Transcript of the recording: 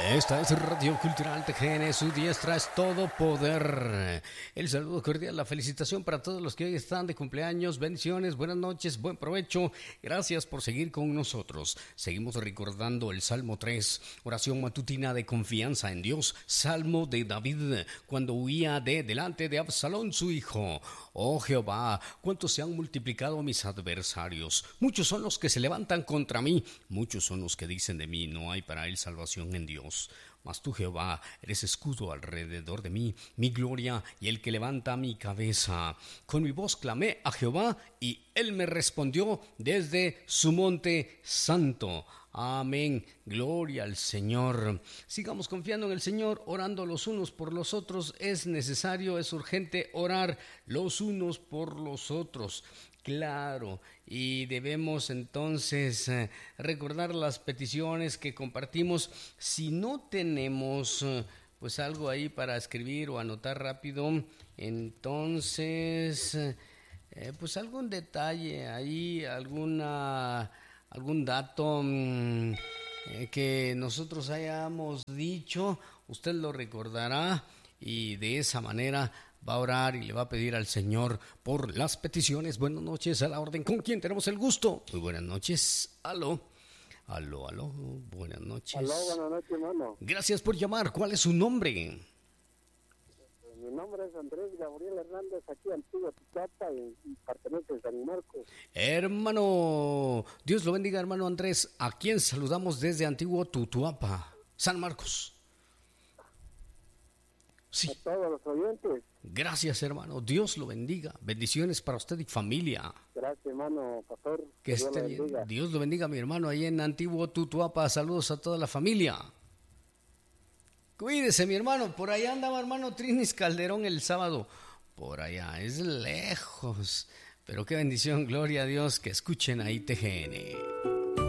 Esta es Radio Cultural TGN, su diestra es todo poder. El saludo cordial, la felicitación para todos los que hoy están de cumpleaños. Bendiciones, buenas noches, buen provecho. Gracias por seguir con nosotros. Seguimos recordando el Salmo 3, oración matutina de confianza en Dios. Salmo de David, cuando huía de delante de Absalón su hijo. Oh Jehová, cuántos se han multiplicado mis adversarios. Muchos son los que se levantan contra mí. Muchos son los que dicen de mí, no hay para él salvación en Dios. Mas tú, Jehová, eres escudo alrededor de mí, mi gloria y el que levanta mi cabeza. Con mi voz clamé a Jehová y él me respondió desde su monte santo. Amén, gloria al Señor. Sigamos confiando en el Señor, orando los unos por los otros. Es necesario, es urgente orar los unos por los otros. Claro, y debemos entonces recordar las peticiones que compartimos. Si no tenemos pues algo ahí para escribir o anotar rápido, entonces pues algún detalle ahí, algún dato que nosotros hayamos dicho, usted lo recordará y de esa manera va a orar y le va a pedir al Señor por las peticiones. Buenas noches, a la orden. ¿Con quién tenemos el gusto? Muy buenas noches. Aló. Buenas noches. Aló, buenas noches, hermano. Gracias por llamar. ¿Cuál es su nombre? Mi nombre es Andrés Gabriel Hernández, aquí Antigua Tutuapa y pertenece a San Marcos. Hermano, Dios lo bendiga, hermano Andrés. ¿A quién saludamos desde Antigua Tutuapa? San Marcos. Sí. A todos los oyentes. Gracias, hermano. Dios lo bendiga. Bendiciones para usted y familia. Gracias, hermano pastor. Que esté bien. Dios lo bendiga, mi hermano, ahí en Antiguo Tutuapa. Saludos a toda la familia. Cuídese, mi hermano. Por allá andaba hermano Trinis Calderón el sábado. Por allá, es lejos. Pero qué bendición, gloria a Dios, que escuchen ahí TGN.